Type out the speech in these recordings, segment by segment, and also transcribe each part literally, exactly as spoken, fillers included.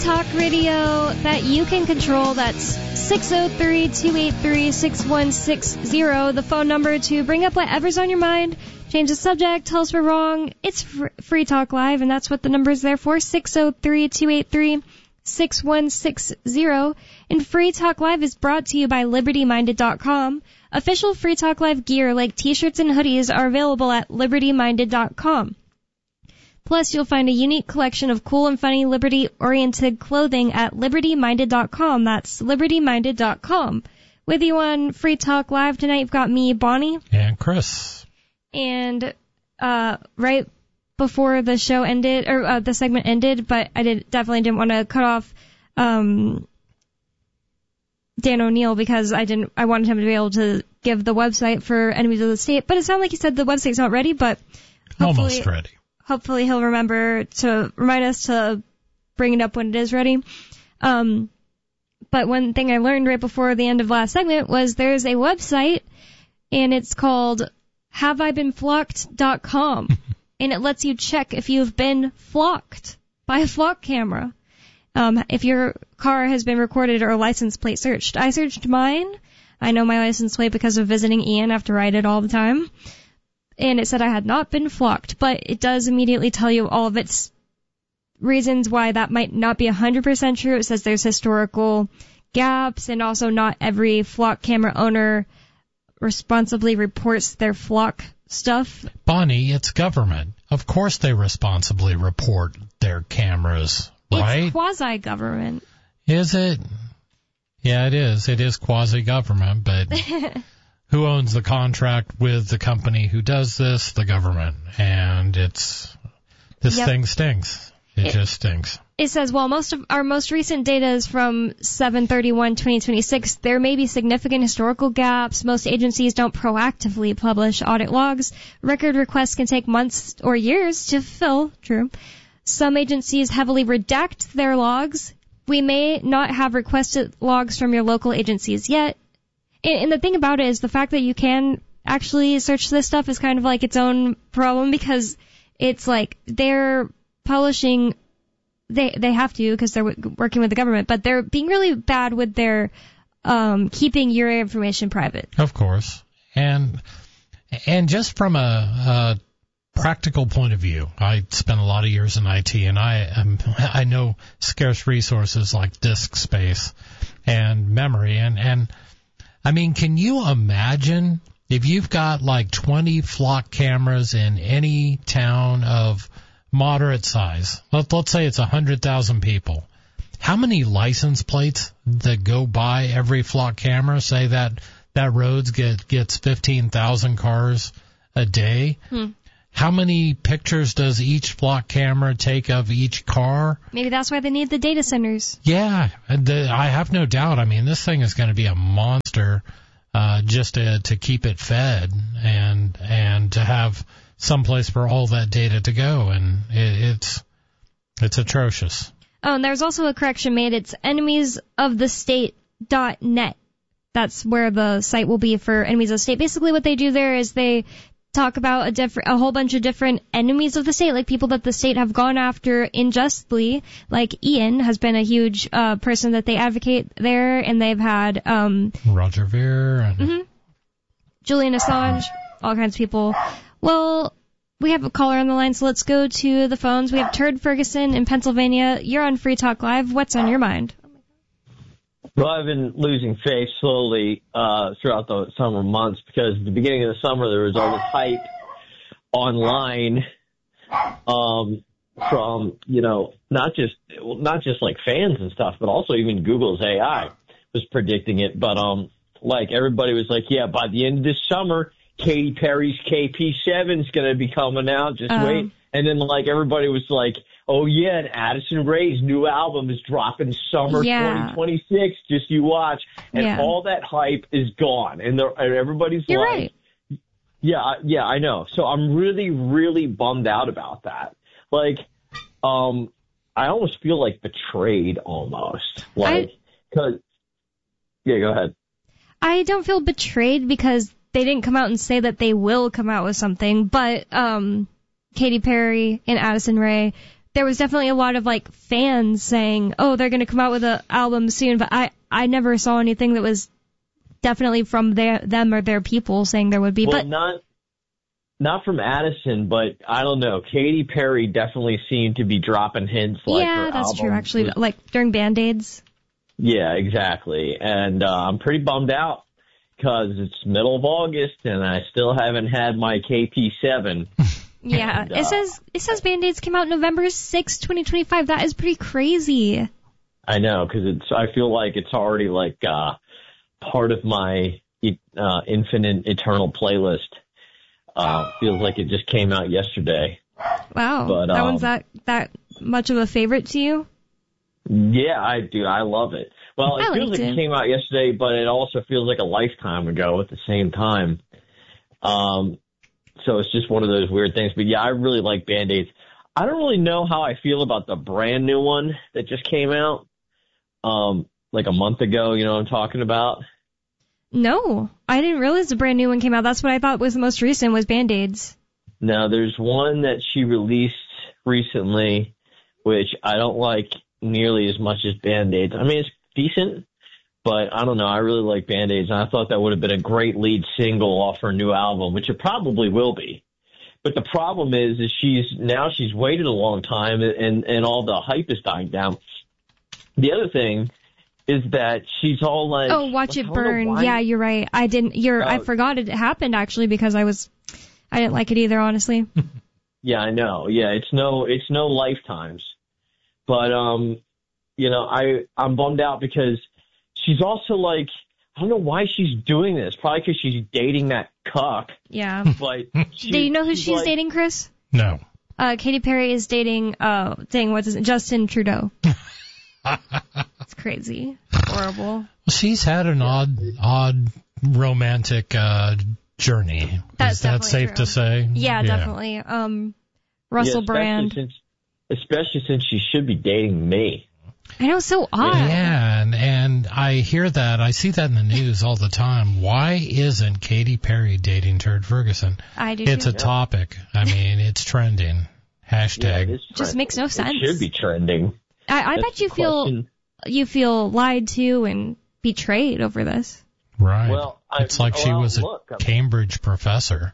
talk radio that you can control. That's six oh three, two eight three, six one six zero, the phone number to bring up whatever's on your mind. Change the subject, tell us we're wrong. It's fr- Free Talk Live, and that's what the number is there for, six oh three, two eight three, six one six zero. And Free Talk Live is brought to you by Liberty Minded dot com. Official Free Talk Live gear like t-shirts and hoodies are available at Liberty Minded dot com. Plus, you'll find a unique collection of cool and funny Liberty-oriented clothing at Liberty Minded dot com. That's Liberty Minded dot com. With you on Free Talk Live tonight, you've got me, Bonnie. And Chris. And uh, right before the show ended, or uh, the segment ended, but I did definitely didn't want to cut off um, Dan O'Neill because I didn't. I wanted him to be able to give the website for Enemies of the State. But it sounded like he said the website's not ready, but almost ready. Hopefully he'll remember to remind us to bring it up when it is ready. Um, but one thing I learned right before the end of last segment was there's a website, and it's called have I been flocked dot com, and it lets you check if you've been flocked by a flock camera. Um, if your car has been recorded or license plate searched. I searched mine. I know my license plate because of visiting Ian. I have to write it all the time. And it said I had not been flocked, but it does immediately tell you all of its reasons why that might not be one hundred percent true. It says there's historical gaps, and also not every flock camera owner responsibly reports their flock stuff. Bonnie, it's government. Of course they responsibly report their cameras, right? It's quasi-government. Is it? Yeah, it is. It is quasi-government, but... Who owns the contract with the company who does this? The government. And it's, this yep. thing stinks. It, it just stinks. It says, while most of our most recent data is from seven thirty-one twenty twenty-six, there may be significant historical gaps. Most agencies don't proactively publish audit logs. Record requests can take months or years to fill. True. Some agencies heavily redact their logs. We may not have requested logs from your local agencies yet. And the thing about it is the fact that you can actually search this stuff is kind of like its own problem, because it's like they're publishing, they they have to because they're working with the government, but they're being really bad with their um, keeping your information private. Of course. And and just from a, a practical point of view, I spent a lot of years in I T, and I am, I know scarce resources like disk space and memory, and and I mean, can you imagine if you've got like twenty flock cameras in any town of moderate size? Let, let's say it's one hundred thousand people. How many license plates that go by every flock camera? Say that that roads get gets fifteen thousand cars a day. Hmm. How many pictures does each flock camera take of each car? Maybe that's why they need the data centers. Yeah, the, I have no doubt. I mean, this thing is going to be a monster uh, just to, to keep it fed and and to have some place for all that data to go, and it, it's it's atrocious. Oh, and there's also a correction made. It's enemies of the state dot net. That's where the site will be for Enemies of the State. Basically, what they do there is they talk about a different, a whole bunch of different enemies of the state, like people that the state have gone after unjustly. Like Ian has been a huge uh, person that they advocate there, and they've had um, Roger Ver and mm-hmm. Julian Assange, all kinds of people. Well, we have a caller on the line, so let's go to the phones. We have Turd Ferguson in Pennsylvania. You're on Free Talk Live. What's on your mind? Well, I've been losing faith slowly uh, throughout the summer months, because at the beginning of the summer there was all this hype online um, from, you know, not just well, not just like fans and stuff, but also even Google's A I was predicting it. But um, like everybody was like, yeah, by the end of this summer, Katy Perry's K P seven is going to be coming out. Just um. wait. And then like everybody was like, oh, yeah, and Addison Rae's new album is dropping summer yeah. twenty twenty-six. Just you watch. And yeah. all that hype is gone. And, and everybody's You're like, right. yeah, yeah, I know. So I'm really, really bummed out about that. Like, um, I almost feel like betrayed almost. Like, cause, yeah, go ahead. I don't feel betrayed because they didn't come out and say that they will come out with something. But um, Katy Perry and Addison Rae there was definitely a lot of like fans saying, "Oh, they're going to come out with an album soon," but I I never saw anything that was definitely from their them or their people saying there would be. Well, but not not from Addison, but I don't know. Katy Perry definitely seemed to be dropping hints. Like yeah, her that's album true. Actually, was, like during Band-Aids. Yeah, exactly. And uh, I'm pretty bummed out because it's middle of August and I still haven't had my K P seven. Yeah, and, uh, it says it says Band-Aids came out November sixth, twenty twenty-five. That is pretty crazy. I know, because it's. I feel like it's already like uh, part of my uh, infinite eternal playlist. Uh, feels like it just came out yesterday. Wow, But, that um, one's that that much of a favorite to you? Yeah, I do. I love it. Well, it I feels liked like it it. came out yesterday, but it also feels like a lifetime ago at the same time. Um, so it's just one of those weird things. But yeah, I really like Band-Aids. I don't really know how I feel about the brand new one that just came out, um, like a month ago. You know what I'm talking about? No, I didn't realize the brand new one came out. That's what I thought was the most recent was Band-Aids. Now, there's one that she released recently, which I don't like nearly as much as Band-Aids. I mean, it's decent, but I don't know. I really like Band-Aids, and I thought that would have been a great lead single off her new album, which it probably will be. But the problem is, is she's now she's waited a long time, and and all the hype is dying down. The other thing is that she's all like, Oh, Watch like, I It don't know Burn. why- Yeah, you're right. I didn't. You're. I Oh. forgot it happened actually because I was. I didn't like it either, honestly. Yeah, I know. Yeah, it's no, it's no lifetimes. But, um, you know, I, I'm bummed out because she's also like, I don't know why she's doing this. Probably because she's dating that cuck. Yeah. But she, Do you know who she's, like, dating, Chris? No. Uh, Katy Perry is dating. Uh, dang, what's his Justin Trudeau. It's crazy. Horrible. She's had an odd, odd romantic uh, journey. That's Is that definitely safe true. to say? Yeah, definitely. Um, Russell yeah, Brand. Especially since, especially since she should be dating me. I know, so odd. Yeah, and, and I hear that. I see that in the news all the time. Why isn't Katy Perry dating Turd Ferguson? I do It's too. a topic. I mean, it's trending. Yeah, Hashtag. it is Just trending. makes no sense. It should be trending. I, I That's bet you the feel question. you feel lied to and betrayed over this. Right. Well, I- it's like she well, was a look, I mean- Cambridge professor.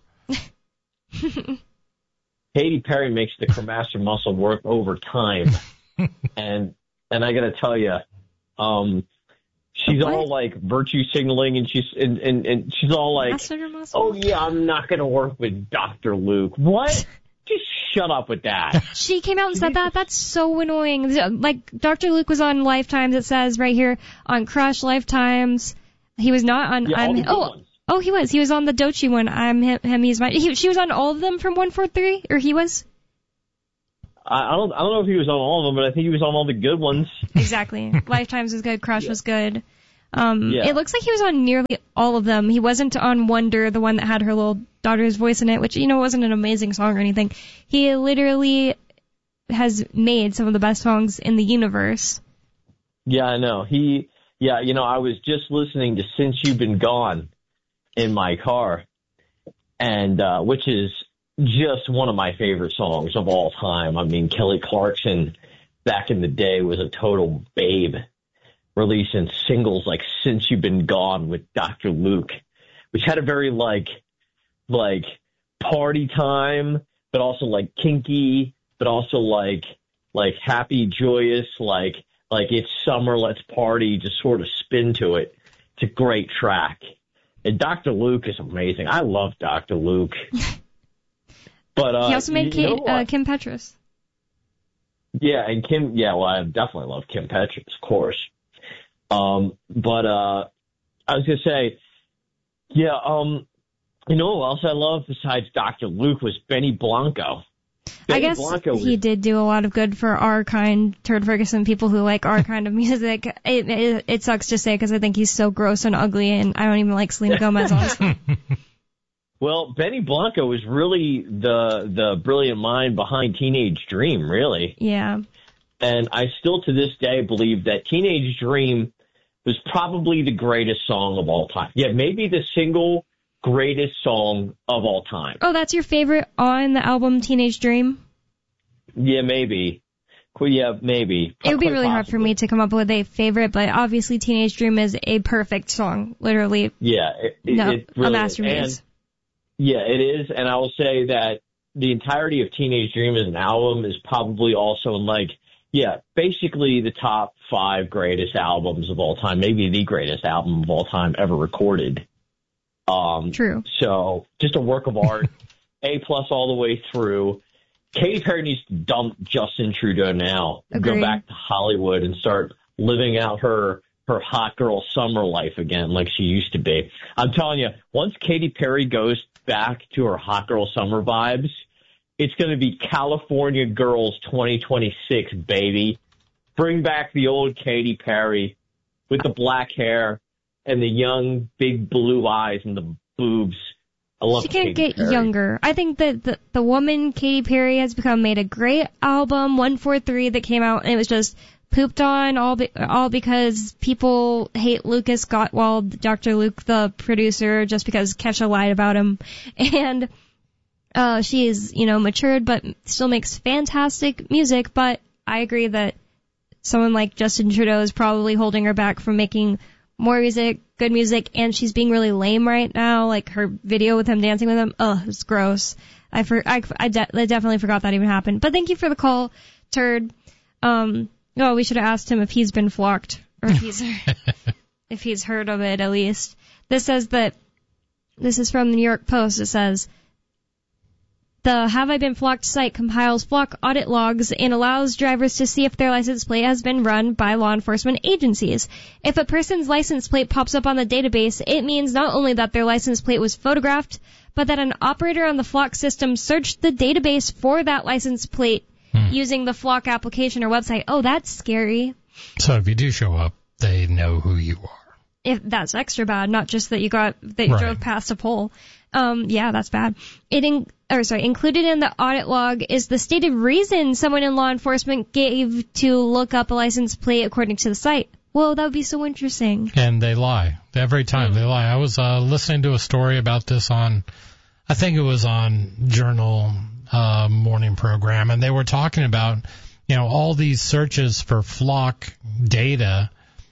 Katy Perry makes the cremaster muscle work over time. and and I got to tell you, um, she's What? all like virtue signaling, and she's and, and, and she's all like, Muscle your muscle? "Oh yeah, I'm not going to work with Doctor Luke." What? Just shut up with that. She came out and said that. That's so annoying. Like, Doctor Luke was on Lifetimes, it says right here, on Crush Lifetimes. He was not on... Yeah, all I'm, the good oh, ones. oh, he was. He was on the Doechii one. I'm him, him he's my... He, she was on all of them from one four three? Or he was? I, I don't I don't know if he was on all of them, but I think he was on all the good ones. Exactly. Lifetimes was good. Crush was good. Um, Yeah. It looks like he was on nearly all of them. He wasn't on Wonder, the one that had her little daughter's voice in it, which, you know, wasn't an amazing song or anything. He literally has made some of the best songs in the universe. Yeah, I know. He, yeah, you know, I was just listening to Since You've Been Gone in my car, and, uh, which is just one of my favorite songs of all time. I mean, Kelly Clarkson back in the day was a total babe, releasing singles like Since You've Been Gone with Doctor Luke, which had a very like, like party time, but also like kinky, but also like, like happy, joyous, like, like it's summer, let's party, just sort of spin to it. It's a great track. And Doctor Luke is amazing. I love Doctor Luke. But, uh, He also made you Kim, know uh, what? Kim Petras. Yeah, and Kim, yeah, well, I definitely love Kim Petras, of course. Um, but, uh, I was going to say, yeah, um, you know who else I love besides Doctor Luke was Benny Blanco. Benny I guess Blanco was, he did do a lot of good for our kind, Turd Ferguson, people who like our kind of music. It, it, it sucks to say because I think he's so gross and ugly, and I don't even like Selena Gomez, honestly. well, Benny Blanco was really the, the brilliant mind behind Teenage Dream, really. Yeah. And I still to this day believe that Teenage Dream was probably the greatest song of all time. Yeah, maybe the single greatest song of all time. Oh, that's your favorite on the album Teenage Dream? Yeah, maybe. Well, yeah, maybe. It would be Quite really hard possibly. for me to come up with a favorite, but obviously Teenage Dream is a perfect song. Literally, Yeah, it, it, no, it really a masterpiece. is. And, yeah, it is. And I will say that the entirety of Teenage Dream as an album is probably also in like, yeah, basically the top five greatest albums of all time, maybe the greatest album of all time ever recorded. Um, True. So just a work of art, A plus all the way through. Katy Perry needs to dump Justin Trudeau now and Agreed. go back to Hollywood and start living out her her hot girl summer life again like she used to be. I'm telling you, once Katy Perry goes back to her hot girl summer vibes, it's going to be California Girls twenty twenty-six, baby. Bring back the old Katy Perry with the black hair and the young big blue eyes and the boobs. I love She can't Katy get Perry. younger. I think that the, the woman, Katy Perry, has become made a great album, one forty-three, that came out, and it was just pooped on all be, all because people hate Lucas Gottwald, Doctor Luke, the producer, just because Kesha lied about him. And uh, she is, you know, matured, but still makes fantastic music. But I agree that someone like Justin Trudeau is probably holding her back from making more music, good music, and she's being really lame right now. Like her video with him dancing with him, ugh, it's gross. I for, I, I, de- I definitely forgot that even happened. But thank you for the call, Turd. Um, oh, we should have asked him if he's been flocked, or if he's if he's heard of it at least. This says that this is from the New York Post. It says, the Have I Been Flocked site compiles flock audit logs and allows drivers to see if their license plate has been run by law enforcement agencies. If a person's license plate pops up on the database, it means not only that their license plate was photographed, but that an operator on the Flock system searched the database for that license plate hmm. using the Flock application or website. Oh, that's scary. So if you do show up, they know who you are. If that's extra bad, not just that you got that you right. drove past a pole. Um, yeah, that's bad. It in, or sorry, included in the audit log is the stated reason someone in law enforcement gave to look up a license plate according to the site. Whoa, that would be so interesting. And they lie. Every time mm. they lie. I was uh, listening to a story about this on, I think it was on Journal uh, morning program, and they were talking about, you know, all these searches for Flock data,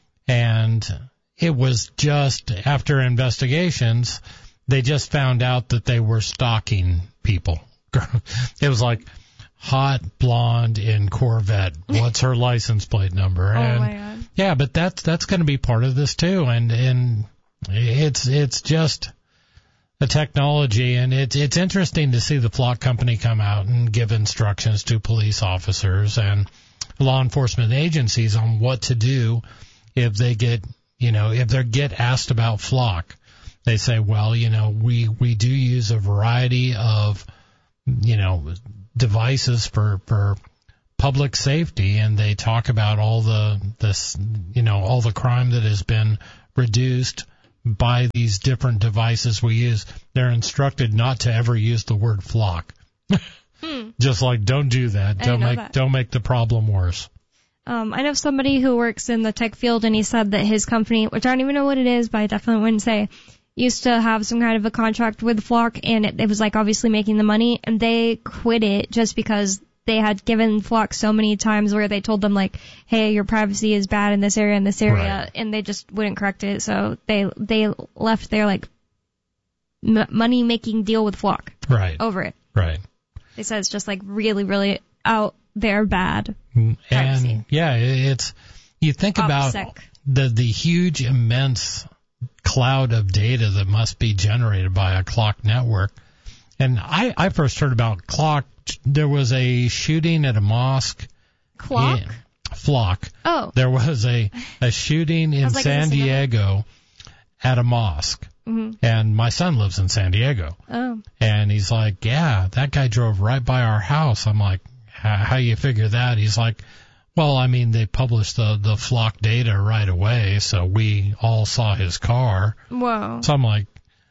and it was just after investigations, they just found out that they were stalking people. It was like hot blonde in Corvette. What's her license plate number? Oh and my God. Yeah, but that's that's going to be part of this too, and and it's it's just a technology, and it's it's interesting to see the Flock company come out and give instructions to police officers and law enforcement agencies on what to do if they get you know if they get asked about Flock. They say, well, you know, we, we do use a variety of, you know, devices for, for public safety, and they talk about all the, this, you know, all the crime that has been reduced by these different devices we use. They're instructed not to ever use the word Flock. hmm. Just like, don't do that. I Don't know make, that. don't make the problem worse. Um, I know somebody who works in the tech field, and he said that his company, which I don't even know what it is, but I definitely wouldn't say, used to have some kind of a contract with Flock, and it, it was like obviously making the money, and they quit it just because they had given Flock so many times where they told them like, hey, your privacy is bad in this area and this area, right. and they just wouldn't correct it, so they they left their like m- money making deal with Flock right over it. Right. They said it's just like really really out there bad and privacy. yeah, it's you think about OPSEC. the the huge immense cloud of data that must be generated by a clock network. And I, I first heard about clock. There was a shooting at a mosque. Clock? In, flock. Oh. There was a, a shooting in like San in Diego at a mosque. Mm-hmm. And my son lives in San Diego. Oh. And he's like, yeah, that guy drove right by our house. I'm like, how you figure that? He's like, well, I mean, they published the, the Flock data right away, so we all saw his car. Whoa. So I'm like,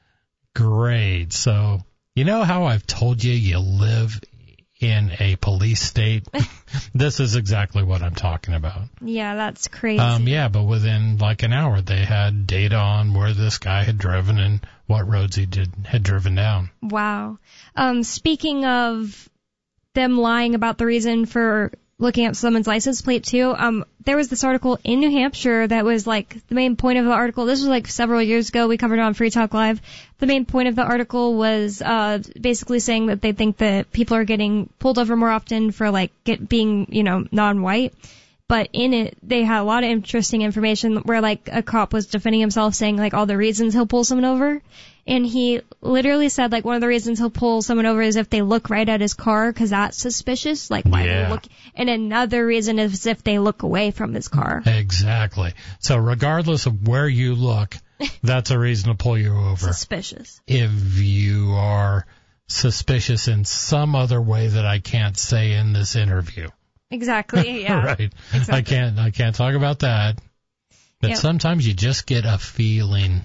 great. So you know how I've told you you live in a police state? This is exactly what I'm talking about. Yeah, that's crazy. Um, yeah, but within like an hour, they had data on where this guy had driven and what roads he did had driven down. Wow. Um, speaking of them lying about the reason for looking at someone's license plate too. Um, there was this article in New Hampshire that was like the main point of the article. This was like several years ago. We covered it on Free Talk Live. The main point of the article was uh basically saying that they think that people are getting pulled over more often for like get being you know non-white. But in it, they had a lot of interesting information where, like, a cop was defending himself, saying, like, all the reasons he'll pull someone over. And he literally said, like, one of the reasons he'll pull someone over is if they look right at his car, because that's suspicious. Like, why yeah. they look. And another reason is if they look away from his car. Exactly. So regardless of where you look, that's a reason to pull you over. Suspicious. If you are suspicious in some other way that I can't say in this interview. Exactly, yeah. Right. Exactly. I can't I can't talk about that. But Yep. sometimes you just get a feeling.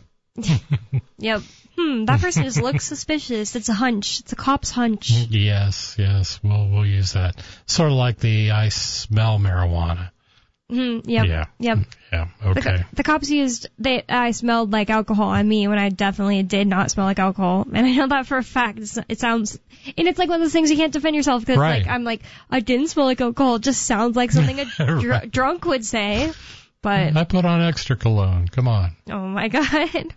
Yep. Hmm, that person just looks suspicious. It's a hunch. It's a cop's hunch. Yes, yes. We'll we'll use that. Sort of like the I smell marijuana. Mm-hmm, yep. Yeah. Yep. Yeah. The, Okay. co- the cops used, they, I smelled like alcohol on me when I definitely did not smell like alcohol. And I know that for a fact. It's, it sounds, and it's like one of those things you can't defend yourself because Right. like, I'm like, I didn't smell like alcohol. It just sounds like something a dr- Right. drunk would say. But, I put on extra cologne. Come on. oh my God.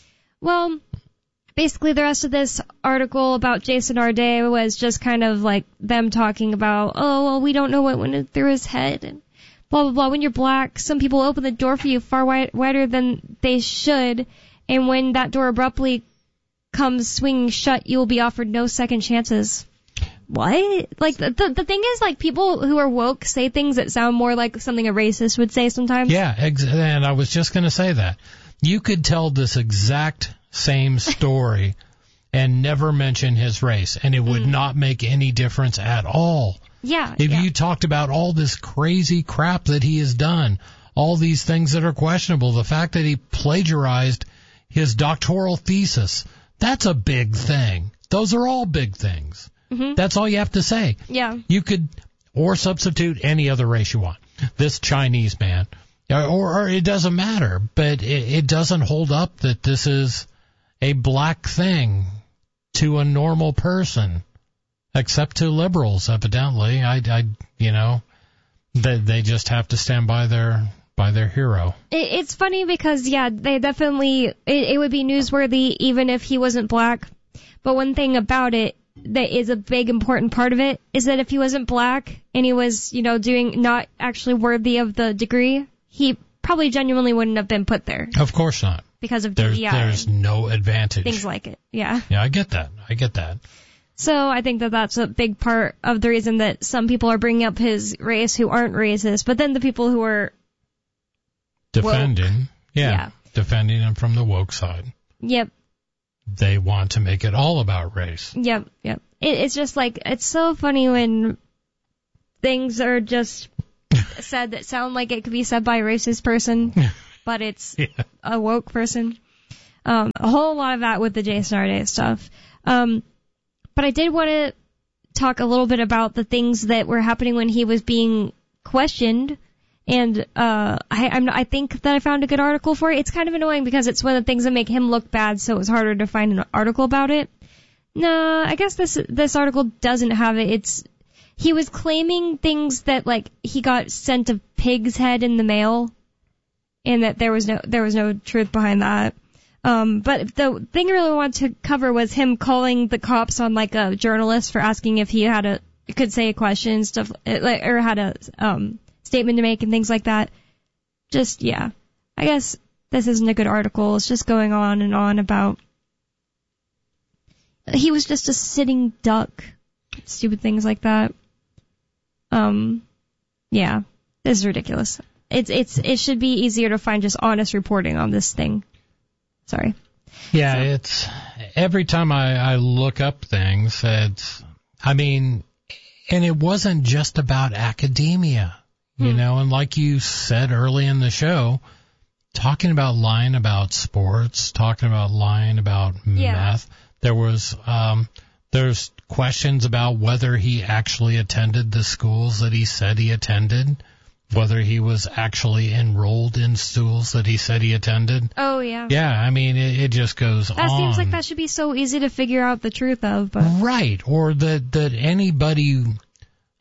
Well, basically the rest of this article about Jason Arday was just kind of like them talking about, oh, well, we don't know what went through his head and blah, blah, blah. When you're black, some people open the door for you far wide, wider than they should. And when that door abruptly comes swinging shut, you will be offered no second chances. What? Like, the, the, the thing is, like, people who are woke say things that sound more like something a racist would say sometimes. Yeah, ex- and I was just going to say that. You could tell this exact same story and never mention his race, and it would mm. not make any difference at all. Yeah. If yeah. you talked about all this crazy crap that he has done, all these things that are questionable, the fact that he plagiarized his doctoral thesis, that's a big thing. Those are all big things. Mm-hmm. That's all you have to say. Yeah. You could, or substitute any other race you want. This Chinese man, or, or it doesn't matter, but it, it doesn't hold up that this is a black thing to a normal person. Except to liberals, evidently. I, I, you know, they they just have to stand by their by their hero. It, it's funny because yeah, they definitely it, it would be newsworthy even if he wasn't black. But one thing about it that is a big important part of it is that if he wasn't black and he was, you know, doing not actually worthy of the degree, he probably genuinely wouldn't have been put there. Of course not. Because of there's, D E I. There's no advantage. Things like it. Yeah. Yeah, I get that. I get that. So I think that that's a big part of the reason that some people are bringing up his race who aren't racist, but then the people who are defending, yeah, yeah, defending him from the woke side. Yep. They want to make it all about race. Yep, yep. It, it's just like, it's so funny when things are just said that sound like it could be said by a racist person, but it's yeah. a woke person. Um, a whole lot of that with the Jason Arday stuff. Um, but I did want to talk a little bit about the things that were happening when he was being questioned. And uh, I, I'm, I think that I found a good article for it. It's kind of annoying because it's one of the things that make him look bad, so it was harder to find an article about it. No, I guess this this article doesn't have it. It's he was claiming things that like he got sent a pig's head in the mail, and that there was no there was no truth behind that. Um, but the thing I really wanted to cover was him calling the cops on like a journalist for asking if he had a could say a question and stuff, or had a um. statement to make and things like that. Just, yeah. I guess this isn't a good article. It's just going on and on about he was just a sitting duck. Stupid things like that. Um, yeah. This is ridiculous. It's, it's, it should be easier to find just honest reporting on this thing. Sorry. Yeah, so. it's, every time I, I look up things, it's, I mean, and it wasn't just about academia. You hmm. know, and like you said early in the show, talking about lying about sports, talking about lying about yeah. meth, there was, um, there's questions about whether he actually attended the schools that he said he attended, whether he was actually enrolled in schools that he said he attended. Oh, yeah. Yeah, I mean, it, it just goes that on. That seems like that should be so easy to figure out the truth of, but. Right, or that, that anybody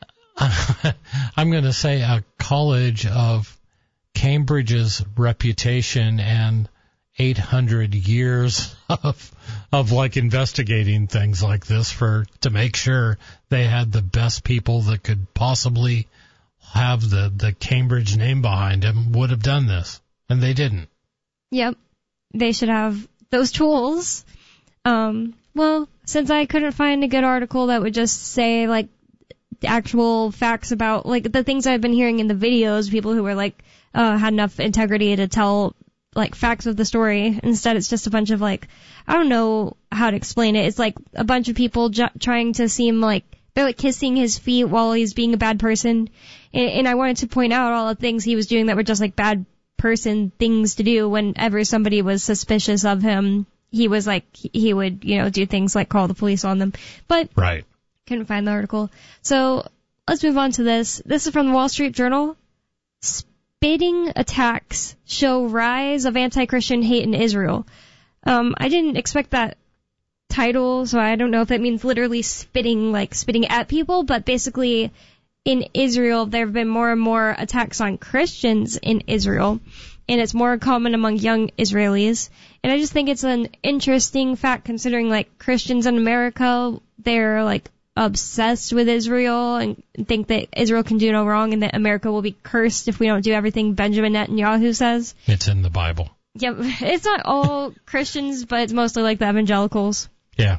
I'm going to say a college of Cambridge's reputation and eight hundred years of of like investigating things like this for to make sure they had the best people that could possibly have the the Cambridge name behind them would have done this, and they didn't. Yep, they should have those tools. Um, well, since I couldn't find a good article that would just say like actual facts about like the things I've been hearing in the videos, people who were like uh, had enough integrity to tell like facts of the story. Instead, it's just a bunch of like, I don't know how to explain it. It's like a bunch of people ju- trying to seem like they're like kissing his feet while he's being a bad person. And, and I wanted to point out all the things he was doing that were just like bad person things to do. Whenever somebody was suspicious of him, he was like, he would, you know, do things like call the police on them. But right. Couldn't find the article. So let's move on to this. This is from the Wall Street Journal. Spitting attacks show rise of anti-Christian hate in Israel. Um, I didn't expect that title, so I don't know if it means literally spitting, like spitting at people, but basically in Israel there have been more and more attacks on Christians in Israel, and it's more common among young Israelis. And I just think it's an interesting fact considering like Christians in America, they're like obsessed with Israel and think that Israel can do no wrong and that America will be cursed if we don't do everything Benjamin Netanyahu says. It's in the Bible. Yep. It's not all Christians, but it's mostly like the evangelicals. Yeah.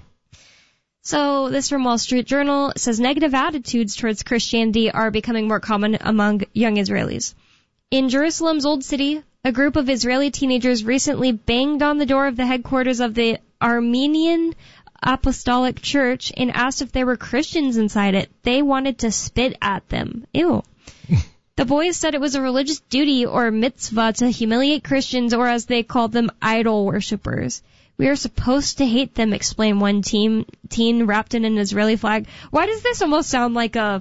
So this from Wall Street Journal. It says negative attitudes towards Christianity are becoming more common among young Israelis. In Jerusalem's Old City, a group of Israeli teenagers recently banged on the door of the headquarters of the Armenian Apostolic Church and asked if there were Christians inside it. They wanted to spit at them. Ew. The boys said it was a religious duty or mitzvah to humiliate Christians, or as they called them, idol worshippers. We are supposed to hate them, explained one teen, teen wrapped in an Israeli flag. Why does this almost sound like a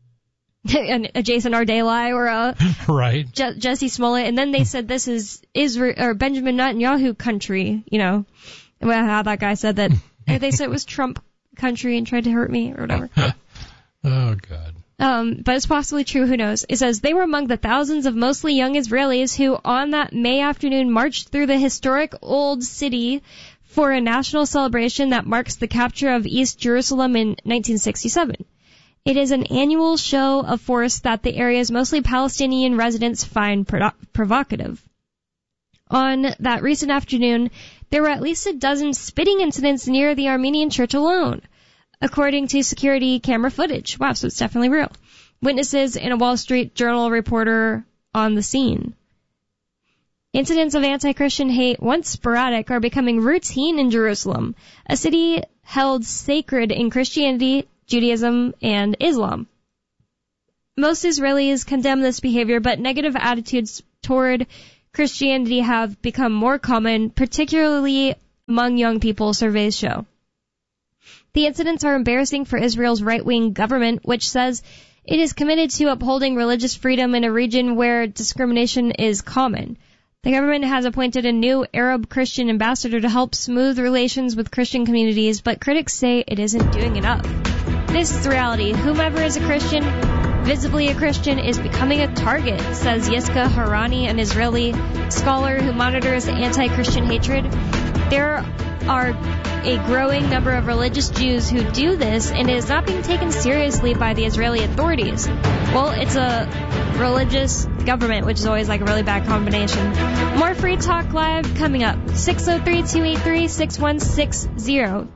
an, a Jason Ardeli or a right. Je- Jesse Smollett? And then they said this is Israel or Benjamin Netanyahu country. You know, well, how that guy said that. They said it was Trump country and tried to hurt me or whatever. Oh, God. Um, but it's possibly true. Who knows? It says they were among the thousands of mostly young Israelis who on that May afternoon marched through the historic Old City for a national celebration that marks the capture of East Jerusalem in nineteen sixty-seven. It is an annual show of force that the area's mostly Palestinian residents find pro- provocative. On that recent afternoon, there were at least a dozen spitting incidents near the Armenian church alone, according to security camera footage. Wow, so it's definitely real. Witnesses and a Wall Street Journal reporter on the scene. Incidents of anti-Christian hate, once sporadic, are becoming routine in Jerusalem, a city held sacred in Christianity, Judaism, and Islam. Most Israelis condemn this behavior, but negative attitudes toward Christianity have become more common, particularly among young people, surveys show. The incidents are embarrassing for Israel's right-wing government, which says it is committed to upholding religious freedom in a region where discrimination is common. The government has appointed a new Arab Christian ambassador to help smooth relations with Christian communities, but critics say it isn't doing enough. This is the reality. Whomever is a Christian, visibly a Christian, is becoming a target, says Yiska Harani, an Israeli scholar who monitors anti-Christian hatred. There are a growing number of religious Jews who do this, and it is not being taken seriously by the Israeli authorities. Well, it's a religious government, which is always like a really bad combination. More Free Talk Live coming up. six oh three, two eight three, six one six zero.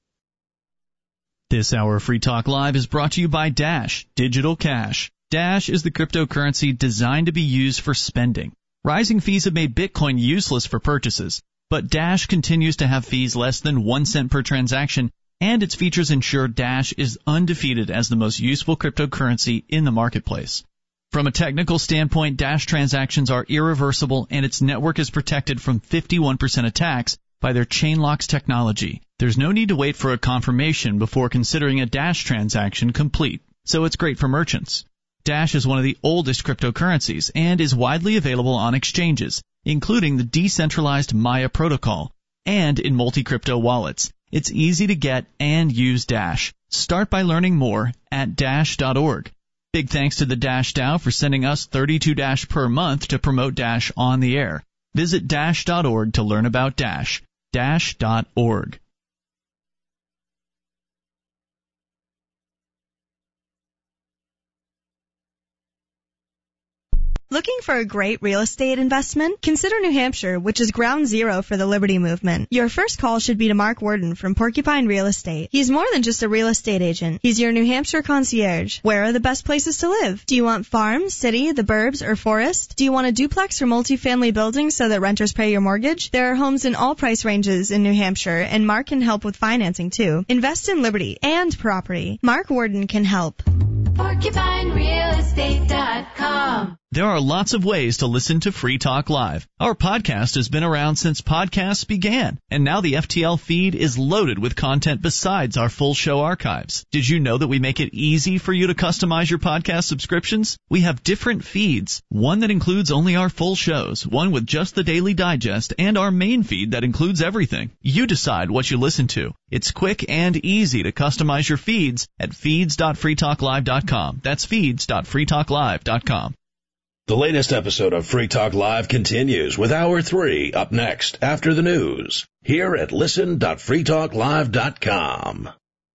This hour of Free Talk Live is brought to you by Dash Digital Cash. Dash is the cryptocurrency designed to be used for spending. Rising fees have made Bitcoin useless for purchases, but Dash continues to have fees less than one cent per transaction, and its features ensure Dash is undefeated as the most useful cryptocurrency in the marketplace. From a technical standpoint, Dash transactions are irreversible, and its network is protected from fifty-one percent attacks by their Chainlocks technology. There's no need to wait for a confirmation before considering a Dash transaction complete, so it's great for merchants. Dash is one of the oldest cryptocurrencies and is widely available on exchanges, including the decentralized Maya protocol, and in multi-crypto wallets. It's easy to get and use Dash. Start by learning more at dash dot org. Big thanks to the Dash DAO for sending us thirty-two Dash per month to promote Dash on the air. Visit dash dot org to learn about Dash. dash dot org. Looking for a great real estate investment? Consider New Hampshire, which is ground zero for the Liberty Movement. Your first call should be to Mark Worden from Porcupine Real Estate. He's more than just a real estate agent. He's your New Hampshire concierge. Where are the best places to live? Do you want farm, city, the burbs, or forest? Do you want a duplex or multifamily building so that renters pay your mortgage? There are homes in all price ranges in New Hampshire, and Mark can help with financing too. Invest in Liberty and property. Mark Worden can help. Porcupine Real Estate dot com. There are lots of ways to listen to Free Talk Live. Our podcast has been around since podcasts began, and now the F T L feed is loaded with content besides our full show archives. Did you know that we make it easy for you to customize your podcast subscriptions? We have different feeds, one that includes only our full shows, one with just the Daily Digest, and our main feed that includes everything. You decide what you listen to. It's quick and easy to customize your feeds at feeds dot free talk live dot com. That's feeds dot free talk live dot com. The latest episode of Free Talk Live continues with Hour three up next after the news here at listen dot free talk live dot com.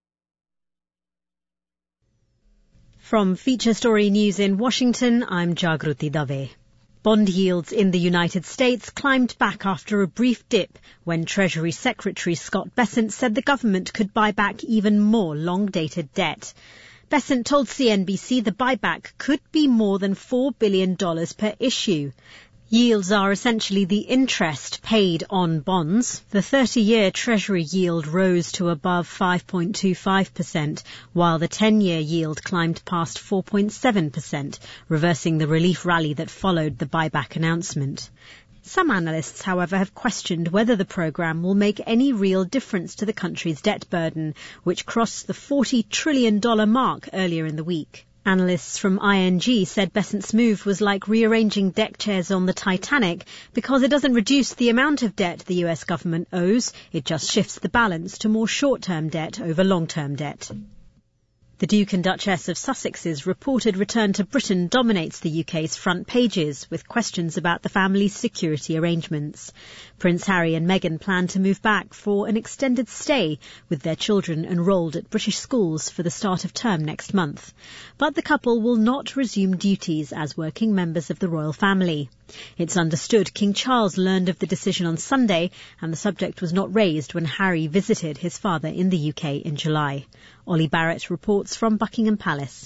From Feature Story News in Washington, I'm Jagruti Dave. Bond yields in the United States climbed back after a brief dip when Treasury Secretary Scott Bessent said the government could buy back even more long-dated debt. Bessent told C N B C the buyback could be more than four billion dollars per issue. Yields are essentially the interest paid on bonds. The thirty-year Treasury yield rose to above five point two five percent, while the ten-year yield climbed past four point seven percent, reversing the relief rally that followed the buyback announcement. Some analysts, however, have questioned whether the program will make any real difference to the country's debt burden, which crossed the forty trillion dollars mark earlier in the week. Analysts from I N G said Bessent's move was like rearranging deck chairs on the Titanic because it doesn't reduce the amount of debt the U S government owes, it just shifts the balance to more short-term debt over long-term debt. The Duke and Duchess of Sussex's reported return to Britain dominates the U K's front pages, with questions about the family's security arrangements. Prince Harry and Meghan plan to move back for an extended stay, with their children enrolled at British schools for the start of term next month. But the couple will not resume duties as working members of the royal family. It's understood King Charles learned of the decision on Sunday, and the subject was not raised when Harry visited his father in the U K in July. Ollie Barrett reports from Buckingham Palace.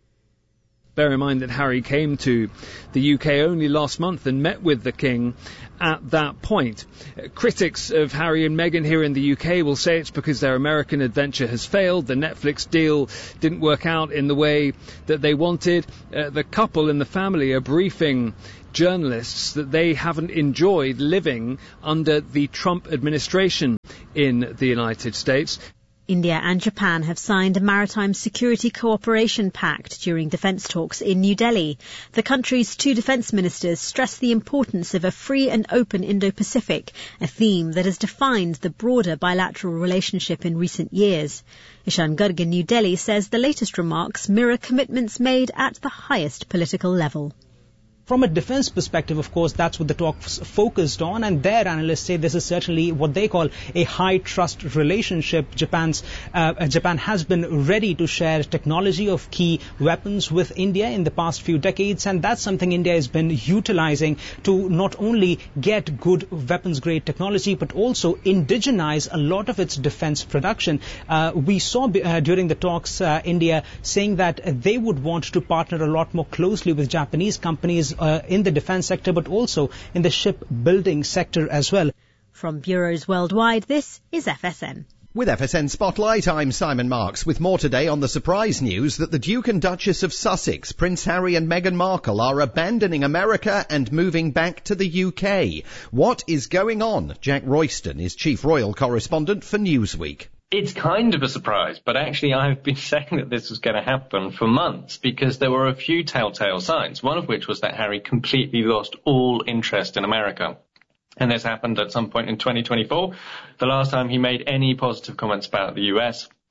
Bear in mind that Harry came to the U K only last month and met with the King at that point. Critics of Harry and Meghan here in the U K will say it's because their American adventure has failed. The Netflix deal didn't work out in the way that they wanted. Uh, the couple and the family are briefing journalists that they haven't enjoyed living under the Trump administration in the United States. India and Japan have signed a maritime security cooperation pact during defence talks in New Delhi. The country's two defence ministers stressed the importance of a free and open Indo-Pacific, a theme that has defined the broader bilateral relationship in recent years. Ishan Garg in New Delhi says the latest remarks mirror commitments made at the highest political level. From a defense perspective, of course, that's what the talks focused on, and their analysts say this is certainly what they call a high trust relationship. Japan's uh, Japan has been ready to share technology of key weapons with India in the past few decades, and that's something India has been utilizing to not only get good weapons-grade technology, but also indigenize a lot of its defense production. Uh, we saw uh, during the talks uh, India saying that they would want to partner a lot more closely with Japanese companies Uh, in the defense sector, but also in the shipbuilding sector as well. From bureaus worldwide, this is F S N. With F S N Spotlight, I'm Simon Marks, with more today on the surprise news that the Duke and Duchess of Sussex, Prince Harry and Meghan Markle, are abandoning America and moving back to the U K. What is going on? Jack Royston is Chief Royal Correspondent for Newsweek. It's kind of a surprise, but actually I've been saying that this was going to happen for months because there were a few telltale signs, one of which was that Harry completely lost all interest in America. And this happened at some point in twenty twenty-four, the last time he made any positive comments about the U S.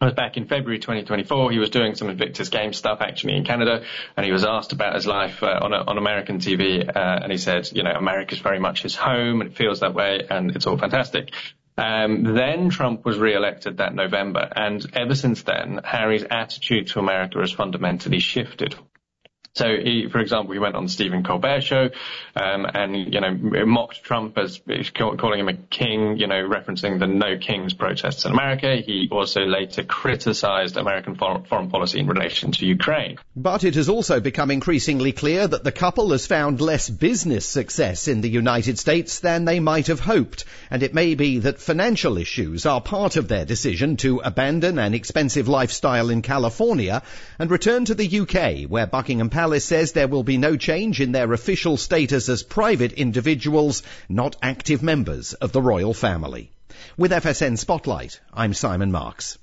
was back in February twenty twenty-four. He was doing some Invictus Games stuff actually in Canada, and he was asked about his life uh, on, a, on American T V, uh, and he said, you know, America's very much his home, and it feels that way, and it's all fantastic. Um, then Trump was re-elected that November, and ever since then, Harry's attitude to America has fundamentally shifted. So, he, for example, he went on the Stephen Colbert show, um, and, you know, mocked Trump as calling him a king, you know, referencing the No Kings protests in America. He also later criticized American foreign, foreign policy in relation to Ukraine. But it has also become increasingly clear that the couple has found less business success in the United States than they might have hoped. And it may be that financial issues are part of their decision to abandon an expensive lifestyle in California and return to the U K, where Buckingham Palace Palace says there will be no change in their official status as private individuals, not active members of the royal family. With F S N Spotlight, I'm Simon Marks.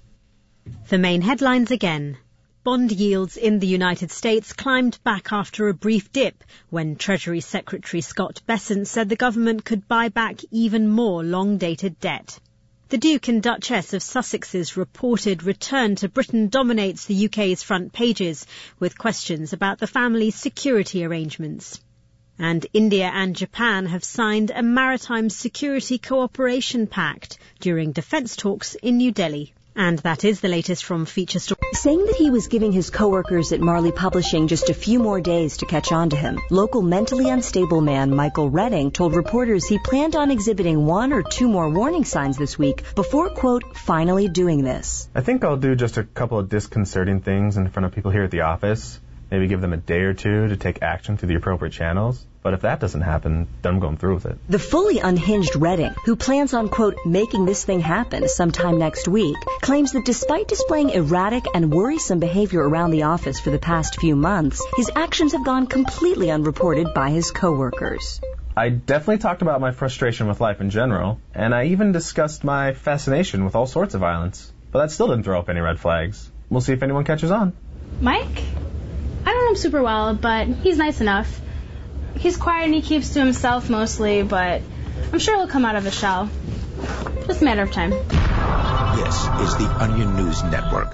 The main headlines again. Bond yields in the United States climbed back after a brief dip when Treasury Secretary Scott Bessent said the government could buy back even more long-dated debt. The Duke and Duchess of Sussex's reported return to Britain dominates the U K's front pages, with questions about the family's security arrangements. And India and Japan have signed a maritime security cooperation pact during defence talks in New Delhi. And that is the latest from Feature Story. Saying that he was giving his co-workers at Marley Publishing just a few more days to catch on to him, local mentally unstable man Michael Redding told reporters he planned on exhibiting one or two more warning signs this week before, quote, finally doing this. I think I'll do just a couple of disconcerting things in front of people here at the office. Maybe give them a day or two to take action through the appropriate channels. But if that doesn't happen, then I'm going through with it. The fully unhinged Redding, who plans on, quote, making this thing happen sometime next week, claims that despite displaying erratic and worrisome behavior around the office for the past few months, his actions have gone completely unreported by his coworkers. I definitely talked about my frustration with life in general, and I even discussed my fascination with all sorts of violence. But that still didn't throw up any red flags. We'll see if anyone catches on. Mike? I don't know him super well, but he's nice enough. He's quiet and he keeps to himself mostly, but I'm sure he'll come out of his shell. Just a matter of time. This is the Onion News Network.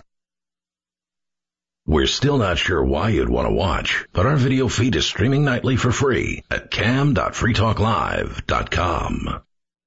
We're still not sure why you'd want to watch, but our video feed is streaming nightly for free at cam dot free talk live dot com.